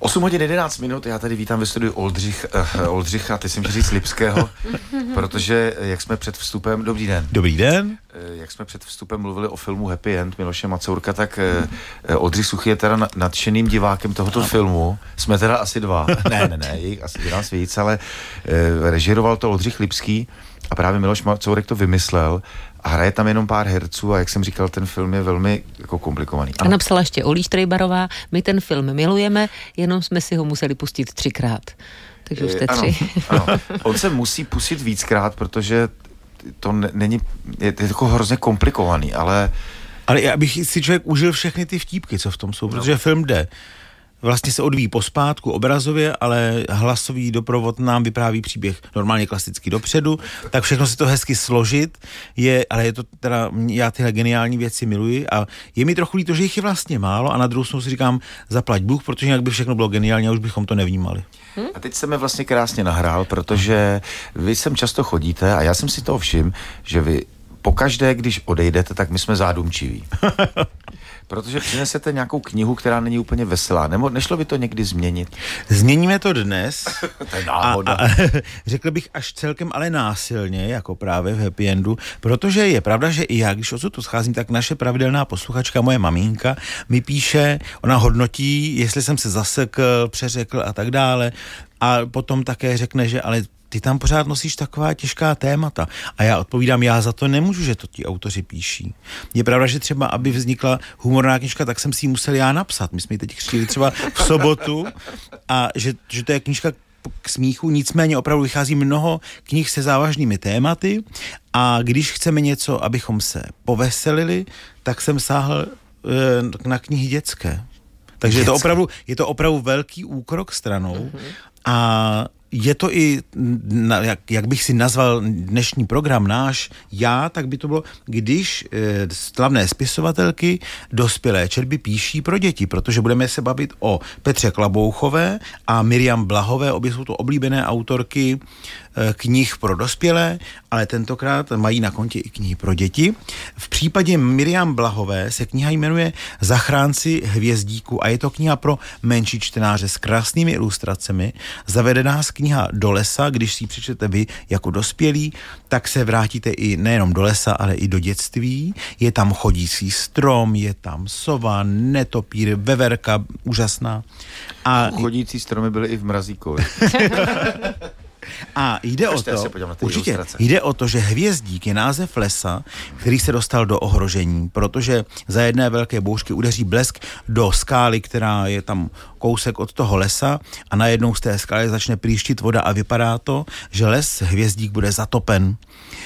8 hodin 11 minut, já tady vítám ve studiu Oldřicha, ty jsem chtěl říct Lipského, protože jak jsme před vstupem, dobrý den. Dobrý den. Jak jsme před vstupem mluvili o filmu Happy End Miloše Macourka, tak Oldřich Suchý je teda nadšeným divákem tohoto filmu. Jsme teda asi dva. Ne, jich asi nás víc, ale režíroval to Oldřich Lipský a právě Miloš Macourek to vymyslel. A hraje tam jenom pár herců a jak jsem říkal, ten film je velmi jako komplikovaný. A napsala ještě Olí Štrejbarová, my ten film milujeme, jenom jsme si ho museli pustit 3krát. Takže už jste 3. Ano. On se musí pustit víckrát, protože to není, je jako hrozně komplikovaný, ale abych si člověk užil všechny ty vtípky, co v tom jsou, protože film jde. Vlastně se odvíjí pospátku obrazově, ale hlasový doprovod nám vypráví příběh normálně klasicky dopředu, tak všechno si to hezky složit, ale je to teda, já tyhle geniální věci miluji a je mi trochu líto, že jich je vlastně málo a na druhou stranu si říkám, zaplať Bůh, protože jinak by všechno bylo geniální a už bychom to nevnímali. A teď se mi vlastně krásně nahrál, protože vy sem často chodíte a já jsem si toho všiml, že vy pokaždé, když odejdete, tak my jsme zádumčiví. Protože přinesete nějakou knihu, která není úplně veselá. Nešlo by to někdy změnit? Změníme to dnes. To je náhoda. A řekl bych až celkem ale násilně, jako právě v Happy Endu, protože je pravda, že i já, když odsud scházím, tak naše pravidelná posluchačka, moje maminka, mi píše, ona hodnotí, jestli jsem se zasekl, přeřekl a tak dále. A potom také řekne, že ale ty tam pořád nosíš taková těžká témata. A já odpovídám, já za to nemůžu, že to ti autoři píší. Je pravda, že třeba, aby vznikla humorná knížka, tak jsem si ji musel já napsat. My jsme ji teď křtili třeba v sobotu a že to je knížka k smíchu, nicméně opravdu vychází mnoho knih se závažnými tématy a když chceme něco, abychom se poveselili, tak jsem sáhl na knihy dětské. Takže je to opravdu velký úkrok stranou a je to i, jak bych si nazval dnešní program náš, tak by to bylo, když slavné spisovatelky dospělé četby píší pro děti, protože budeme se bavit o Petře Klabouchové a Miriam Blahové, obě jsou to oblíbené autorky knih pro dospělé, ale tentokrát mají na kontě i knihy pro děti. V případě Miriam Blahové se kniha jmenuje Zachránci hvězdíku a je to kniha pro menší čtenáře s krásnými ilustracemi. Zavede nás kniha do lesa, když si ji přečtete vy jako dospělí, tak se vrátíte i nejenom do lesa, ale i do dětství. Je tam chodící strom, je tam sova, netopír, veverka, úžasná. A chodící stromy byly i v Mrazíkově. A jde o to, že hvězdík je název lesa, který se dostal do ohrožení, protože za jedné velké bouřky udeří blesk do skály, která je tam kousek od toho lesa a najednou z té skály začne prýštit voda a vypadá to, že les hvězdík bude zatopen.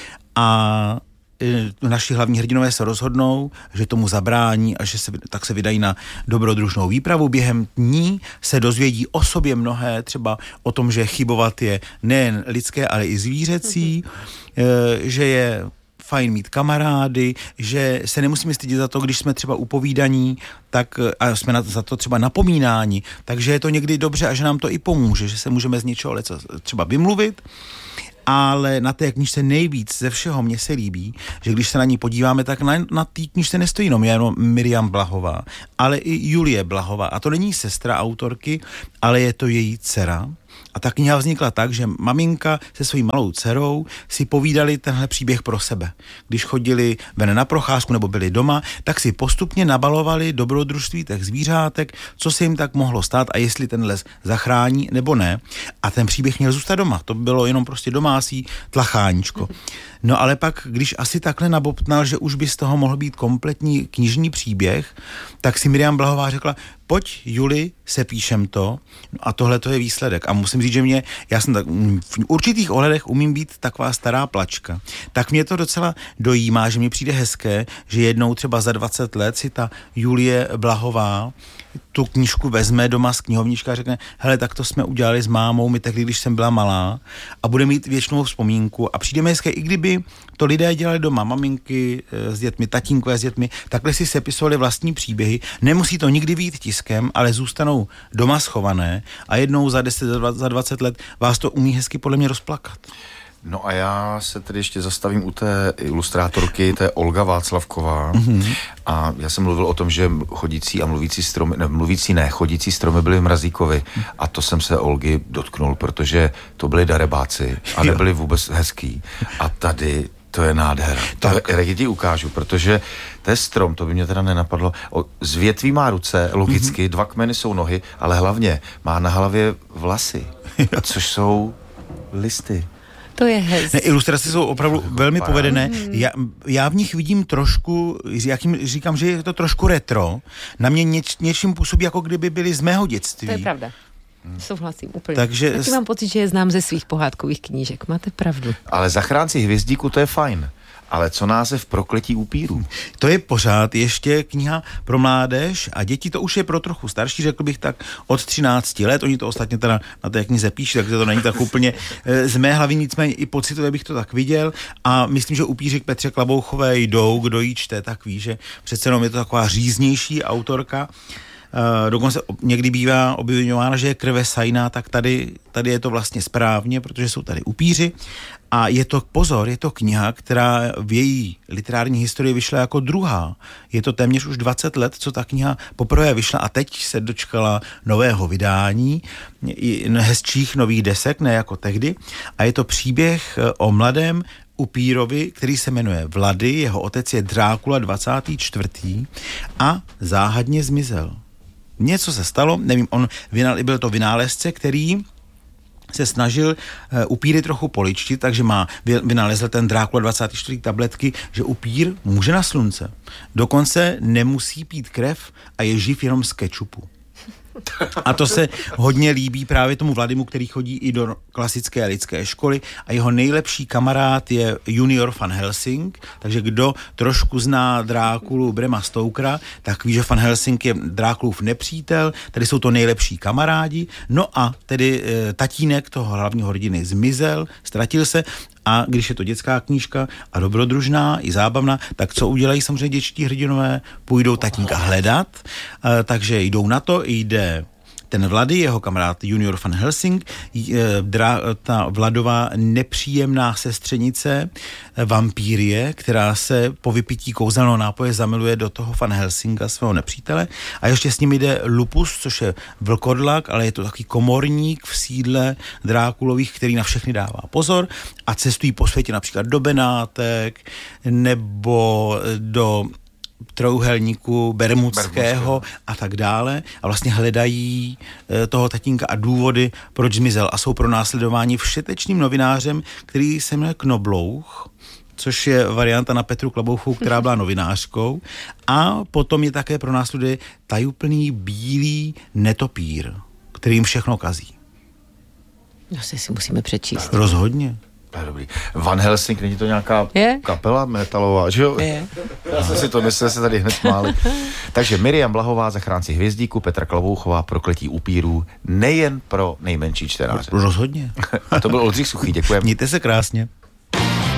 A naši hlavní hrdinové se rozhodnou, že tomu zabrání a že tak se vydají na dobrodružnou výpravu. Během dní se dozvědí o sobě mnohé, třeba o tom, že chybovat je nejen lidské, ale i zvířecí, že je fajn mít kamarády, že se nemusíme stydět za to, když jsme třeba upovídaní, tak a jsme za to třeba napomínáni, takže je to někdy dobře a že nám to i pomůže, že se můžeme z něčeho třeba vymluvit. Ale na té knížce nejvíc ze všeho mně se líbí, že když se na ní podíváme, tak na té knížce nestojí jenom Miriam Blahová, ale i Julie Blahová. A to není sestra autorky, ale je to její dcera. A ta kniha vznikla tak, že maminka se svojí malou dcerou si povídali tenhle příběh pro sebe. Když chodili ven na procházku nebo byli doma, tak si postupně nabalovali dobrodružství těch zvířátek, co se jim tak mohlo stát a jestli ten les zachrání nebo ne. A ten příběh měl zůstat doma. To bylo jenom prostě domácí tlacháníčko. No ale pak, když asi takhle nabobtnal, že už by z toho mohl být kompletní knižní příběh, tak si Miriam Blahová řekla, pojď Juli, sepíšem to, no a tohle to je výsledek. A musím říct, že já jsem tak, v určitých ohledech umím být taková stará plačka. Tak mě to docela dojímá, že mi přijde hezké, že jednou třeba za 20 let si ta Julie Blahová tu knížku vezme doma z knihovnička a řekne, hele, tak to jsme udělali s mámou, my tehdy, když jsem byla malá a bude mít věčnou vzpomínku a přijde mi hezké, i kdyby to lidé dělali doma, maminky s dětmi, tatínkové s dětmi, takhle si sepisovali vlastní příběhy, nemusí to nikdy být tiskem, ale zůstanou doma schované a jednou za 10, za 20 let vás to umí hezky podle mě rozplakat. No a já se tedy ještě zastavím u té ilustrátorky, to je Olga Václavková. A já jsem mluvil o tom, že chodící a mluvící stromy, chodící stromy byly v Mrazíkovi. A to jsem se Olgy dotknul, protože to byli darebáci a nebyli vůbec hezký. A tady to je nádhera. Tak ti ukážu, protože to je strom, to by mě teda nenapadlo. Z větví má ruce, logicky, 2 kmeny jsou nohy, ale hlavně má na hlavě vlasy, což jsou listy. To je hezké. Ilustrace jsou opravdu velmi povedené. Já v nich vidím trošku, říkám, že je to trošku retro. Na mě něčím působí, jako kdyby byly z mého dětství. To je pravda. Souhlasím úplně. Takže taky mám pocit, že je znám ze svých pohádkových knížek. Máte pravdu. Ale Zachránci hvězdíku, to je fajn. Ale co název Prokletí upírů? To je pořád ještě kniha pro mládež a děti, to už je pro trochu starší, řekl bych tak od 13 let. Oni to ostatně teda na té knize píší, takže to není tak úplně z mé hlavy, nicméně i pocitově bych to tak viděl a myslím, že upíři k Petře Klabouchové jdou, kdo ji čte, tak ví, že přece jenom je to taková říznější autorka. Dokonce někdy bývá obviňována, že je krvesajná, tak tady je to vlastně správně, protože jsou tady upíři a je to kniha, která v její literární historii vyšla jako druhá. Je to téměř už 20 let, co ta kniha poprvé vyšla a teď se dočkala nového vydání, hezčích nových desek, ne jako tehdy. A je to příběh o mladém upírovi, který se jmenuje Vlady, jeho otec je Drákula 24. a záhadně zmizel. Něco se stalo, nevím, byl to vynálezce, který se snažil upíry trochu poličtit, takže vynalezl ten Drákula 24 tabletky, že upír může na slunce. Dokonce nemusí pít krev a je živ jenom z kečupu. A to se hodně líbí právě tomu Vladimu, který chodí i do klasické lidské školy a jeho nejlepší kamarád je junior Van Helsing, takže kdo trošku zná Drákulu Brema Stokera, tak ví, že Van Helsing je Drákulův nepřítel, tady jsou to nejlepší kamarádi, no a tedy tatínek toho hlavního hrdiny zmizel, ztratil se. A když je to dětská knížka a dobrodružná i zábavná, tak co udělají samozřejmě dětští hrdinové? Půjdou tatínka hledat, takže jdou na to, jde ten Vlady, jeho kamarád junior Van Helsing, ta Vladová nepříjemná sestřenice, vampírie, která se po vypití kouzelného nápoje zamiluje do toho Van Helsinga, svého nepřítele. A ještě s ním jde Lupus, což je vlkodlak, ale je to takový komorník v sídle Drákulových, který na všechny dává pozor a cestují po světě například do Benátek nebo do trojúhelníku bermudského a tak dále a vlastně hledají toho tatínka a důvody, proč zmizel a jsou pronásledováni všetečným novinářem, který se jmenuje Knoblouch, což je varianta na Petru Klabouchovou, která byla novinářkou a potom je také pronásleduje tajuplný bílý netopír, který jim všechno kazí. No si musíme přečíst. Rozhodně. Dobrý. Van Helsing, není to nějaká kapela metalová, že jo? Já jsem si to myslel, se tady hned smáli. Takže Miriam Blahová, Zachránci hvězdíku, Petra Klabouchová, Prokletí upírů, nejen pro nejmenší čtenáře. Rozhodně. A to byl Oldřich Suchý, děkujeme. Mějte se krásně.